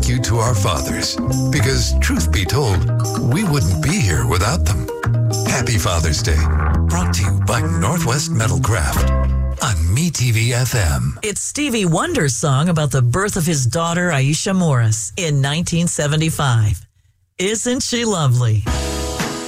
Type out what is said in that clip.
you to our fathers, because truth be told, we wouldn't be here without them. Happy Father's Day, brought to you by Northwest Metalcraft on MeTV FM. It's Stevie Wonder's song about the birth of his daughter, Aisha Morris, in 1975. Isn't she lovely?